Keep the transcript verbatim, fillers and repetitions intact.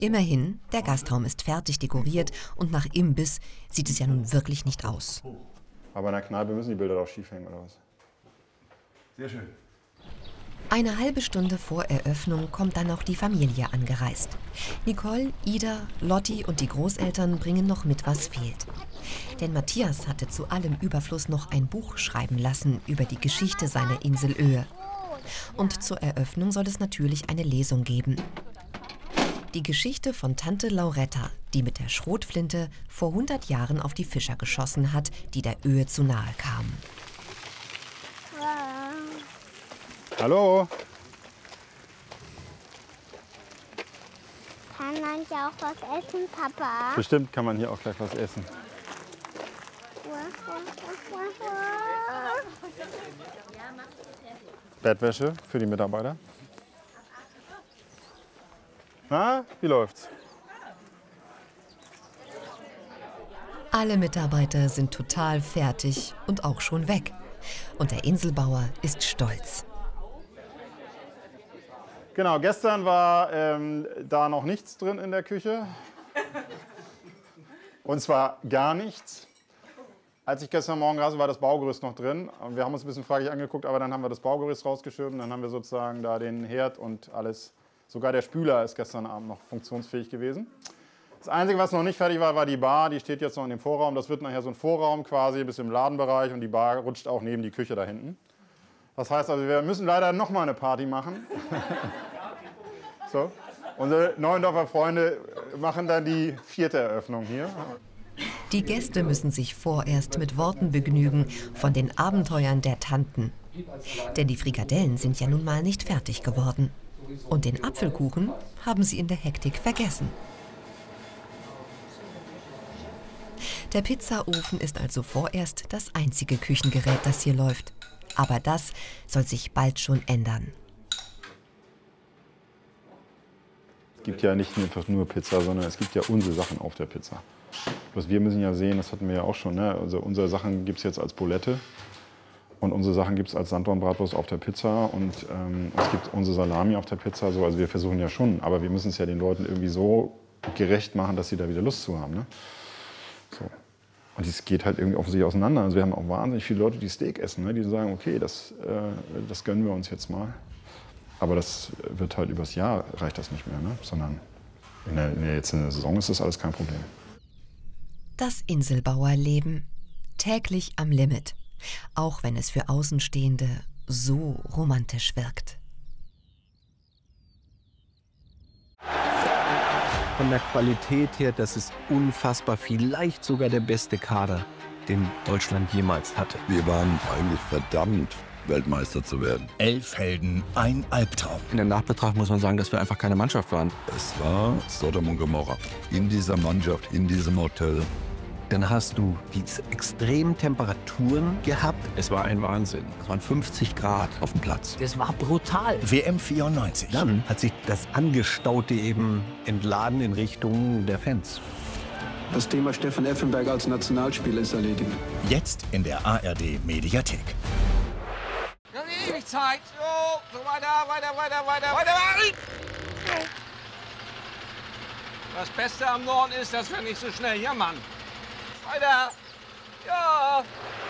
Immerhin, der Gastraum ist fertig dekoriert und nach Imbiss sieht es ja nun wirklich nicht aus. Aber in der Kneipe müssen die Bilder doch schief hängen, oder was? Sehr schön. Eine halbe Stunde vor Eröffnung kommt dann noch die Familie angereist. Nicole, Ida, Lotti und die Großeltern bringen noch mit, was fehlt. Denn Matthias hatte zu allem Überfluss noch ein Buch schreiben lassen über die Geschichte seiner Insel Öhe. Und zur Eröffnung soll es natürlich eine Lesung geben. Die Geschichte von Tante Lauretta, die mit der Schrotflinte vor hundert Jahren auf die Fischer geschossen hat, die der Öhe zu nahe kamen. Hallo? Kann man ja auch was essen, Papa? Bestimmt kann man hier auch gleich was essen. Bettwäsche für die Mitarbeiter. Na, wie läuft's? Alle Mitarbeiter sind total fertig und auch schon weg. Und der Inselbauer ist stolz. Genau, gestern war ähm, da noch nichts drin in der Küche. Und zwar gar nichts. Als ich gestern Morgen raus war, war das Baugerüst noch drin. Wir haben uns ein bisschen fraglich angeguckt, aber dann haben wir das Baugerüst rausgeschoben. Dann haben wir sozusagen da den Herd und alles. Sogar der Spüler ist gestern Abend noch funktionsfähig gewesen. Das Einzige, was noch nicht fertig war, war die Bar. Die steht jetzt noch in dem Vorraum. Das wird nachher so ein Vorraum quasi bis im Ladenbereich. Und die Bar rutscht auch neben die Küche da hinten. Das heißt also, wir müssen leider noch mal eine Party machen. So. Unsere Neuendorfer Freunde machen dann die vierte Eröffnung hier. Die Gäste müssen sich vorerst mit Worten begnügen von den Abenteuern der Tanten. Denn die Frikadellen sind ja nun mal nicht fertig geworden. Und den Apfelkuchen haben sie in der Hektik vergessen. Der Pizzaofen ist also vorerst das einzige Küchengerät, das hier läuft. Aber das soll sich bald schon ändern. Es gibt ja nicht einfach nur Pizza, sondern es gibt ja unsere Sachen auf der Pizza. Bloß wir müssen ja sehen, das hatten wir ja auch schon, ne? Also unsere Sachen gibt es jetzt als Bulette und unsere Sachen gibt es als Sanddornbratwurst auf der Pizza und ähm, es gibt unsere Salami auf der Pizza. So. Also wir versuchen ja schon, aber wir müssen es ja den Leuten irgendwie so gerecht machen, dass sie da wieder Lust zu haben. Ne? So. Und es geht halt irgendwie offensichtlich auseinander. Also wir haben auch wahnsinnig viele Leute, die Steak essen, ne? Die sagen, okay, das, äh, das gönnen wir uns jetzt mal. Aber das wird halt übers Jahr, reicht das nicht mehr, ne? Sondern in der, in der, jetzt in der Saison ist das alles kein Problem. Das Inselbauerleben. Täglich am Limit. Auch wenn es für Außenstehende so romantisch wirkt. Von der Qualität her, das ist unfassbar. Vielleicht sogar der beste Kader, den Deutschland jemals hatte. Wir waren eigentlich verdammt, Weltmeister zu werden. Elf Helden, ein Albtraum. In der Nachbetrachtung muss man sagen, dass wir einfach keine Mannschaft waren. Es war Sodom und Gomorra. In dieser Mannschaft, in diesem Hotel. Dann hast du diese extremen Temperaturen gehabt. Es war ein Wahnsinn. Es waren fünfzig Grad auf dem Platz. Das war brutal. W M vierundneunzig. Dann hat sich das Angestaute eben entladen in Richtung der Fans. Das Thema Stefan Effenberg als Nationalspieler ist erledigt. Jetzt in der A R D Mediathek. Wir haben ewig Zeit. So, so weiter, weiter, weiter, weiter, weiter. Das Beste am Norden ist, dass wir nicht so schnell jammern. Weiter. Ja.